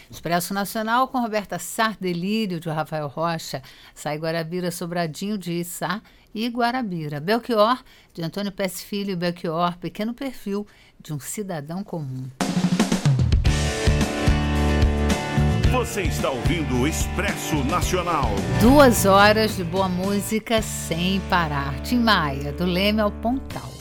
Expresso Nacional com Roberta Sá, Delírio, de Rafael Rocha, Sai Guarabira, Sobradinho, de Içá e Guarabira. Belchior, de Antônio Pes Filho e Belchior, Pequeno Perfil, de um Cidadão Comum. Você está ouvindo o Expresso Nacional. 2 horas de boa música sem parar. Tim Maia, do Leme ao Pontal.